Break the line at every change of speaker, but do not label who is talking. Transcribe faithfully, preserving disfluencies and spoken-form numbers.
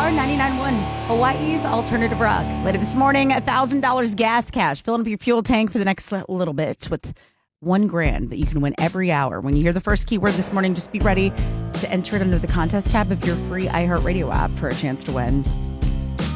are ninety-nine point one, Hawaii's alternative rock. Later this morning, one thousand dollars gas cash. Filling up your fuel tank for the next little bit with one grand that you can win every hour. When you hear the first keyword this morning, just be ready to enter it under the contest tab of your free iHeartRadio app for a chance to win.